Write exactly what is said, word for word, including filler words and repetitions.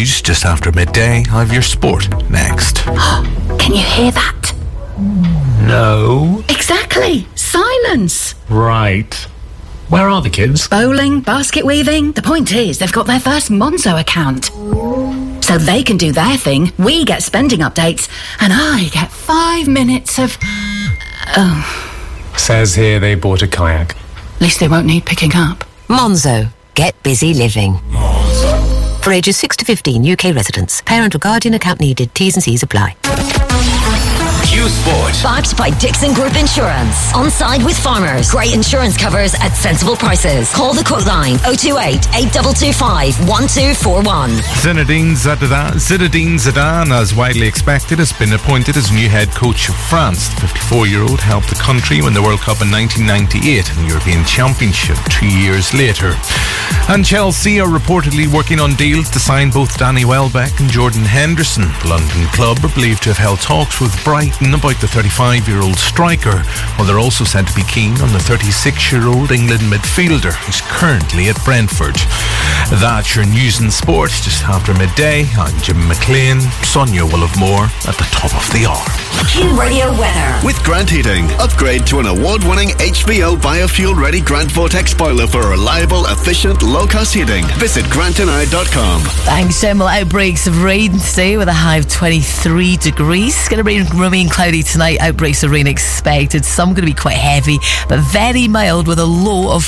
news just after midday. I have your sport next. Can you hear that? No. Exactly. Silence. Right. Where are the kids? Bowling, basket weaving. The point is, they've got their first Monzo account. So they can do their thing, we get spending updates, and I get five minutes of... Oh. Says here they bought a kayak. At least they won't need picking up. Monzo. Get busy living. Monzo. For ages six to fifteen, U K residents. Parent or guardian account needed. T's and C's apply. Q Sport. Backed by Dixon Group Insurance. On side with farmers. Great insurance covers at sensible prices. Call the quote line oh two eight, eight two two five, one two four one. Zinedine Zidane, Zinedine Zidane, as widely expected, has been appointed as new head coach of France. The fifty-four-year-old helped the country win the World Cup in nineteen ninety-eight and the European Championship two years later. And Chelsea are reportedly working on deals to sign both Danny Welbeck and Jordan Henderson. The London club are believed to have held talks with Brighton about the thirty-five-year-old striker, while they're also said to be keen on the thirty-six-year-old England midfielder who's currently at Brentford. That's your news and sport just after midday. I'm Jim McLean. Sonia will have more at the top of the hour. Q Radio weather. With Grant Heating, upgrade to an award-winning H V O biofuel-ready Grant Vortex boiler for reliable, efficient, low-cost heating. Visit grant and I dot com. Thanks, Jim. Well, outbreaks of rain today with a high of twenty-three degrees. It's going to remain cloudy tonight. Outbreaks of rain expected. Some going to be quite heavy, but very mild with a low of